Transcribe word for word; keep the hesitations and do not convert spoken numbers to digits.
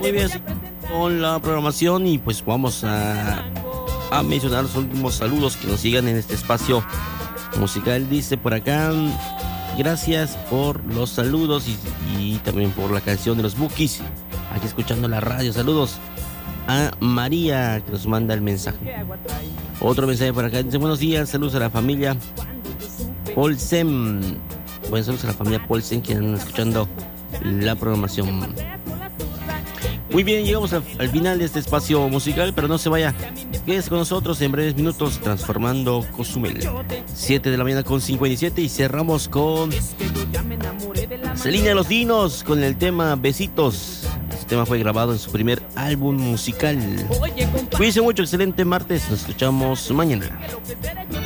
Muy bien, sí, con la programación y pues vamos a, a mencionar los últimos saludos que nos sigan en este espacio musical. Dice por acá, gracias por los saludos y, y también por la canción de los Bukis. Aquí escuchando la radio. Saludos a María que nos manda el mensaje. Otro mensaje por acá. Dice buenos días, saludos a la familia Polsen. Buenos saludos a la familia Polsen que están escuchando la programación. Muy bien, llegamos al, al final de este espacio musical, pero no se vaya. Quédese con nosotros en breves minutos, transformando Cozumel. siete de la mañana con cincuenta y siete y cerramos con Celina Los Dinos con el tema Besitos. Este tema fue grabado en su primer álbum musical. Cuídense mucho, excelente martes, nos escuchamos mañana.